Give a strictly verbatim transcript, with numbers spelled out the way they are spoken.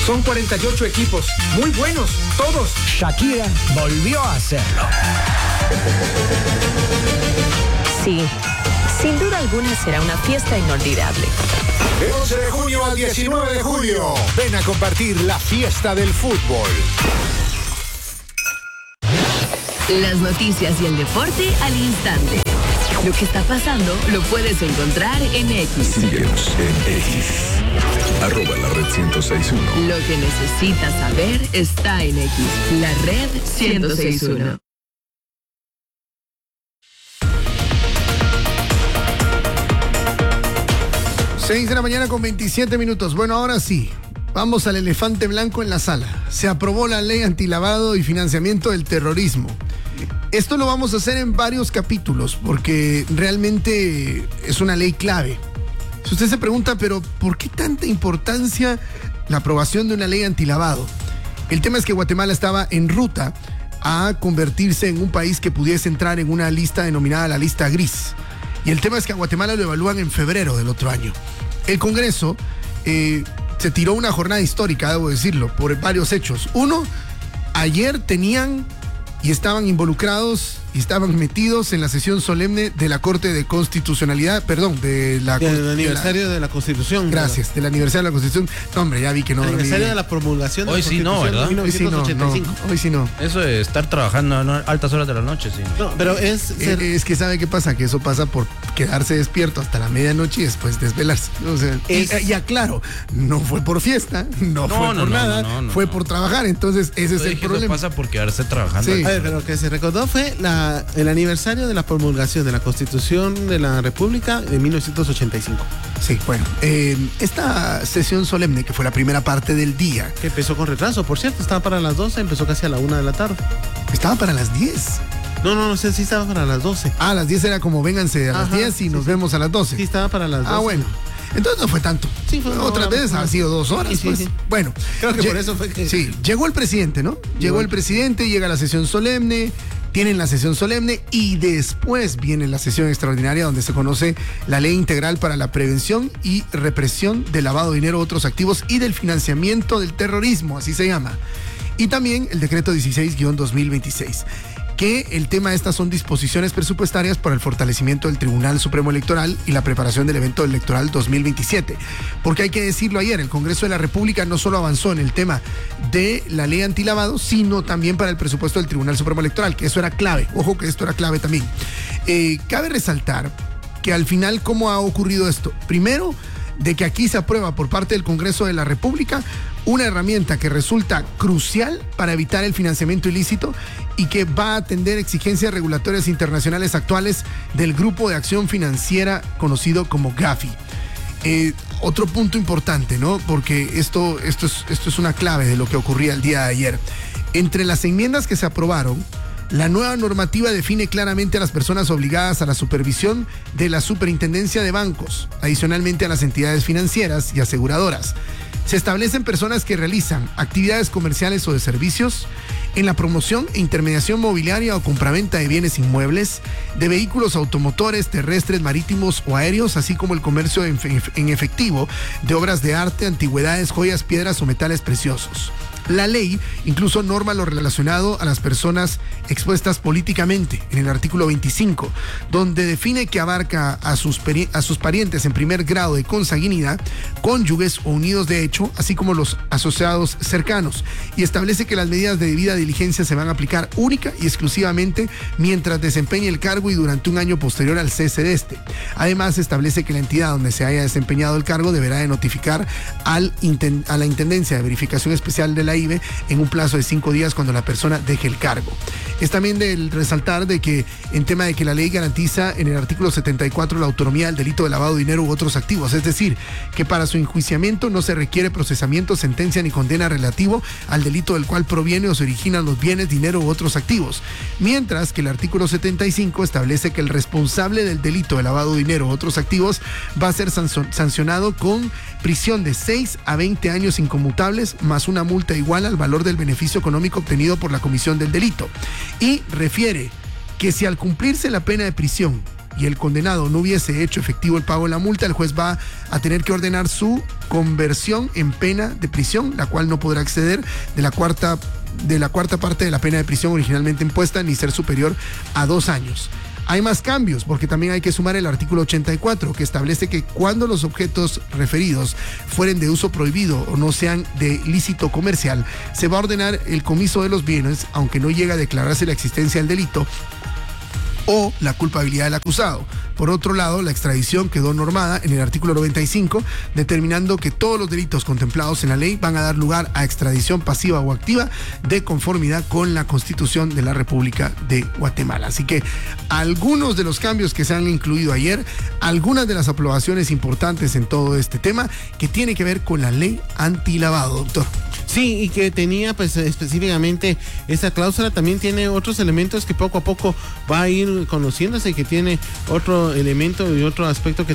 Son cuarenta y ocho equipos, muy buenos, todos. Shakira volvió a hacerlo. Sí, sin duda alguna será una fiesta inolvidable. De once de junio al diecinueve de julio, ven a compartir la fiesta del fútbol. Las noticias y el deporte al instante. Lo que está pasando lo puedes encontrar en X. Síguenos en X. Arroba la red ciento seis punto uno. Lo que necesitas saber está en X. La red ciento seis punto uno. seis de la mañana con veintisiete minutos. Bueno, ahora sí, vamos al elefante blanco en la sala. Se aprobó la ley antilavado y financiamiento del terrorismo. Esto lo vamos a hacer en varios capítulos porque realmente es una ley clave. Si usted se pregunta, pero ¿por qué tanta importancia la aprobación de una ley antilavado? El tema es que Guatemala estaba en ruta a convertirse en un país que pudiese entrar en una lista denominada la lista gris. Y el tema es que a Guatemala lo evalúan en febrero del otro año. El Congreso eh, se tiró una jornada histórica, debo decirlo, por varios hechos. Uno, ayer tenían y estaban involucrados y estaban metidos en la sesión solemne de la Corte de Constitucionalidad, perdón, de la... Del aniversario de la, de la Constitución. Gracias, ¿verdad? Del aniversario de la Constitución. No, hombre, ya vi que no... El aniversario de la promulgación de Hoy la sí no, Constitución ¿verdad? de mil novecientos ochenta y cinco. Hoy sí no, no, hoy sí no. Eso es estar trabajando a altas horas de la noche, sí. No, pero es... Es, es que ¿sabe qué pasa? Que eso pasa por quedarse despierto hasta la medianoche y después desvelarse. O sea, es, y, y aclaro, no fue por fiesta, no, no fue por no, nada, no, no, fue no. por trabajar. Entonces, ese es el problema. Eso pasa por quedarse trabajando. Sí. A ver, pero lo que se recordó fue la, el aniversario de la promulgación de la Constitución de la República de mil novecientos ochenta y cinco. Sí, bueno, eh, esta sesión solemne, que fue la primera parte del día. Que empezó con retraso, por cierto, estaba para las doce, empezó casi a la una de la tarde. Estaba para las diez. No, no, no sé, sí estaba para las doce. Ah, a las diez era como vénganse a Ajá, las diez y sí, nos sí. vemos a las doce. Sí, estaba para las doce. Ah, bueno. Entonces no fue tanto. Sí, fue Otras veces ha sido dos horas. Sí, sí, pues. sí. Bueno, creo que por eso fue que... Sí, llegó el presidente, ¿no? Llegó, llegó el presidente, llega la sesión solemne, tienen la sesión solemne y después viene la sesión extraordinaria donde se conoce la ley integral para la prevención y represión del lavado de dinero, otros activos y del financiamiento del terrorismo, así se llama. Y también el decreto dieciséis guión dos mil veintiséis. Que el tema de estas son disposiciones presupuestarias para el fortalecimiento del Tribunal Supremo Electoral y la preparación del evento electoral dos mil veintisiete. Porque hay que decirlo ayer, el Congreso de la República no solo avanzó en el tema de la ley antilavado, sino también para el presupuesto del Tribunal Supremo Electoral, que eso era clave. Ojo que esto era clave también. Eh, cabe resaltar que al final, ¿cómo ha ocurrido esto? Primero, de que aquí se aprueba por parte del Congreso de la República una herramienta que resulta crucial para evitar el financiamiento ilícito y que va a atender exigencias regulatorias internacionales actuales del Grupo de Acción Financiera conocido como GAFI. Eh, otro punto importante, ¿no? Porque esto, esto, es, esto es una clave de lo que ocurría el día de ayer. Entre las enmiendas que se aprobaron, la nueva normativa define claramente a las personas obligadas a la supervisión de la Superintendencia de Bancos, adicionalmente a las entidades financieras y aseguradoras. Se establecen personas que realizan actividades comerciales o de servicios en la promoción e intermediación mobiliaria o compraventa de bienes inmuebles, de vehículos automotores, terrestres, marítimos o aéreos, así como el comercio en efectivo de obras de arte, antigüedades, joyas, piedras o metales preciosos. La ley incluso norma lo relacionado a las personas expuestas políticamente en el artículo veinticinco, donde define que abarca a sus, a sus parientes en primer grado de consanguinidad, cónyuges o unidos de hecho, así como los asociados cercanos, y establece que las medidas de debida diligencia se van a aplicar única y exclusivamente mientras desempeñe el cargo y durante un año posterior al cese de este. Además, establece que la entidad donde se haya desempeñado el cargo deberá de notificar al, a la Intendencia de Verificación Especial de la I B E en un plazo de cinco días cuando la persona deje el cargo. Es también de resaltar de que en tema de que la ley garantiza en el artículo setenta y cuatro la autonomía del delito de lavado de dinero u otros activos, es decir, que para su enjuiciamiento no se requiere procesamiento, sentencia ni condena relativo al delito del cual proviene o se originan los bienes, dinero u otros activos, mientras que el artículo setenta y cinco establece que el responsable del delito de lavado de dinero u otros activos va a ser sancionado con prisión de seis a veinte años inconmutables más una multa igual al valor del beneficio económico obtenido por la comisión del delito. Y refiere que si al cumplirse la pena de prisión y el condenado no hubiese hecho efectivo el pago de la multa, el juez va a tener que ordenar su conversión en pena de prisión, la cual no podrá exceder de la cuarta de la cuarta parte de la pena de prisión originalmente impuesta ni ser superior a dos años. Hay más cambios, porque también hay que sumar el artículo ochenta y cuatro, que establece que cuando los objetos referidos fueren de uso prohibido o no sean de lícito comercial, se va a ordenar el comiso de los bienes, aunque no llegue a declararse la existencia del delito o la culpabilidad del acusado. Por otro lado, la extradición quedó normada en el artículo noventa y cinco, determinando que todos los delitos contemplados en la ley van a dar lugar a extradición pasiva o activa de conformidad con la Constitución de la República de Guatemala. Así que algunos de los cambios que se han incluido ayer, algunas de las aprobaciones importantes en todo este tema que tiene que ver con la ley antilavado, doctor. Sí, y que tenía pues específicamente esa cláusula, también tiene otros elementos que poco a poco va a ir conociéndose, que tiene otro elemento y otro aspecto que